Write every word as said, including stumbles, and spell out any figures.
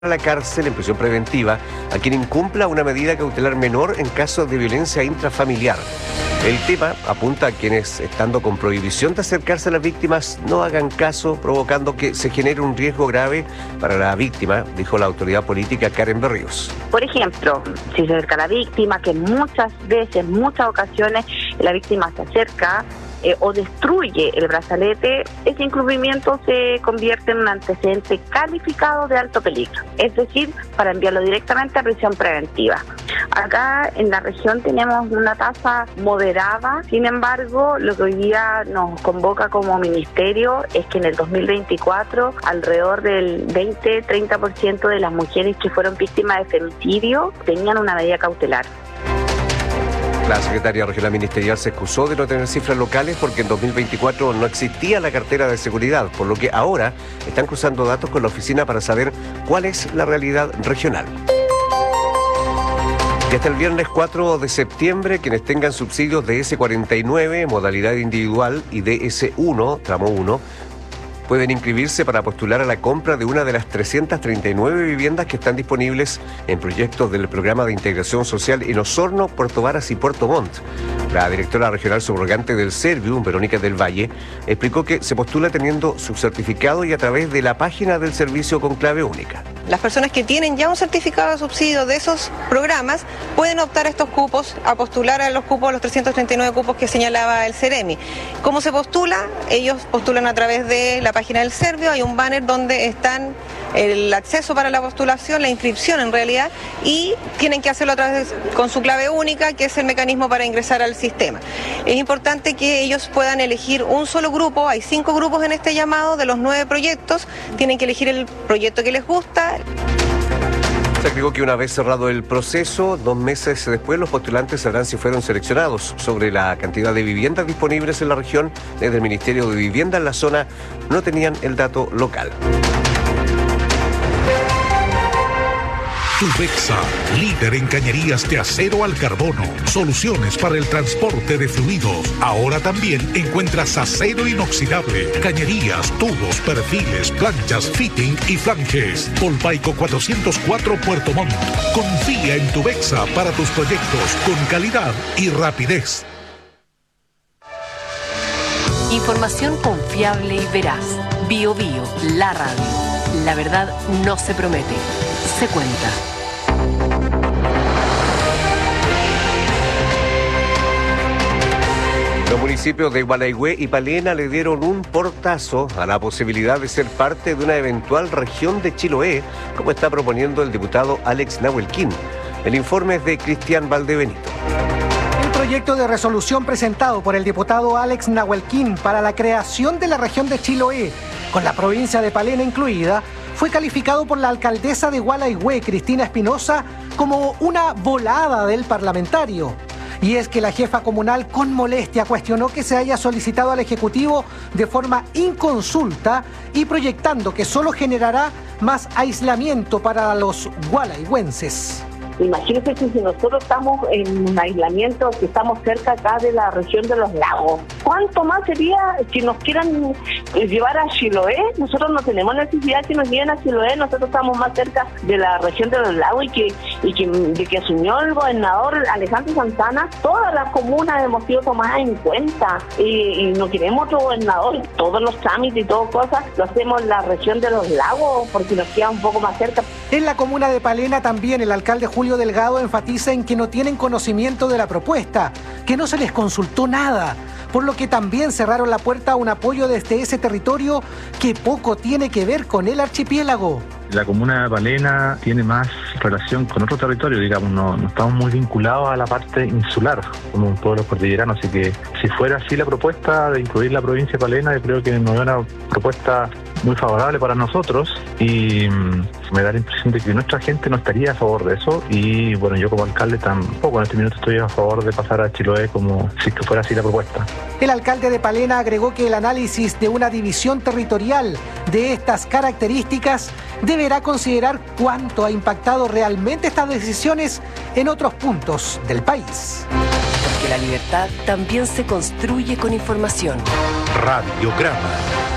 a la cárcel en prisión preventiva a quien incumpla una medida cautelar menor en caso de violencia intrafamiliar. El tema apunta a quienes, estando con prohibición de acercarse a las víctimas, no hagan caso, provocando que se genere un riesgo grave para la víctima, dijo la autoridad política Karen Berríos. Por ejemplo, si se acerca a la víctima, que muchas veces, muchas ocasiones, la víctima se acerca eh, o destruye el brazalete, ese incumplimiento se convierte en un antecedente calificado de alto peligro, es decir, para enviarlo directamente a prisión preventiva. Acá en la región tenemos una tasa moderada, sin embargo, lo que hoy día nos convoca como ministerio es que en el dos mil veinticuatro alrededor del veinte a treinta por ciento de las mujeres que fueron víctimas de femicidio tenían una medida cautelar. La secretaria regional ministerial se excusó de no tener cifras locales porque en dos mil veinticuatro no existía la cartera de seguridad, por lo que ahora están cruzando datos con la oficina para saber cuál es la realidad regional. Y hasta el viernes cuatro de septiembre, quienes tengan subsidios de ese cuarenta y nueve, modalidad individual, y de ese uno, tramo uno, pueden inscribirse para postular a la compra de una de las trescientas treinta y nueve viviendas que están disponibles en proyectos del Programa de Integración Social en Osorno, Puerto Varas y Puerto Montt. La directora regional subrogante del Serviu, Verónica del Valle, explicó que se postula teniendo su certificado y a través de la página del servicio con clave única. Las personas que tienen ya un certificado de subsidio de esos programas pueden optar a estos cupos, a postular a los cupos, los trescientos treinta y nueve cupos que señalaba el Ceremi. ¿Cómo se postula? Ellos postulan a través de la página del Servio, hay un banner donde están el acceso para la postulación, la inscripción en realidad, y tienen que hacerlo a través con su clave única, que es el mecanismo para ingresar al sistema. Es importante que ellos puedan elegir un solo grupo, hay cinco grupos en este llamado, de los nueve proyectos, tienen que elegir el proyecto que les gusta. Se agregó que una vez cerrado el proceso, dos meses después los postulantes sabrán si fueron seleccionados. Sobre la cantidad de viviendas disponibles en la región, desde el Ministerio de Vivienda en la zona no tenían el dato local. Tubexa, líder en cañerías de acero al carbono. Soluciones para el transporte de fluidos. Ahora también encuentras acero inoxidable, cañerías, tubos, perfiles, planchas, fitting y flanges. Polpaico cuatrocientos cuatro Puerto Montt. Confía en Tubexa para tus proyectos con calidad y rapidez. Información confiable y veraz. Bio Bio, la radio. La verdad no se promete, se cuenta. Los municipios de Gualeguay y Palena le dieron un portazo a la posibilidad de ser parte de una eventual región de Chiloé, como está proponiendo el diputado Alex Nahuelquín. El informe es de Cristian Valdebenito. El proyecto de resolución presentado por el diputado Alex Nahuelquín para la creación de la región de Chiloé, con la provincia de Palena incluida, fue calificado por la alcaldesa de Gualeguay, Cristina Espinosa, como una volada del parlamentario. Y es que la jefa comunal con molestia cuestionó que se haya solicitado al Ejecutivo de forma inconsulta y proyectando que solo generará más aislamiento para los gualeguenses. Imagínense que si nosotros estamos en un aislamiento, que estamos cerca acá de la región de los lagos, ¿cuánto más sería que nos quieran llevar a Chiloé? Nosotros no tenemos necesidad que nos lleven a Chiloé, nosotros estamos más cerca de la región de los lagos y que, y que, de que asumió el gobernador Alejandro Santana, todas las comunas hemos sido tomadas en cuenta y, y no queremos otro gobernador, todos los trámites y todo cosas lo hacemos en la región de los lagos porque nos queda un poco más cerca. En la comuna de Palena también el alcalde Julio Delgado enfatiza en que no tienen conocimiento de la propuesta, que no se les consultó nada, por lo que también cerraron la puerta a un apoyo desde ese territorio que poco tiene que ver con el archipiélago. La comuna de Palena tiene más relación con otro territorio, digamos, no, no estamos muy vinculados a la parte insular como un pueblo cordillerano, así que si fuera así la propuesta de incluir la provincia de Palena, yo creo que no es una propuesta muy favorable para nosotros y mmm, me da la impresión de que nuestra gente no estaría a favor de eso y bueno, yo como alcalde tampoco en este minuto estoy a favor de pasar a Chiloé como si es que fuera así la propuesta. El alcalde de Palena agregó que el análisis de una división territorial de estas características deberá considerar cuánto ha impactado realmente estas decisiones en otros puntos del país. Porque la libertad también se construye con información. Radiograma.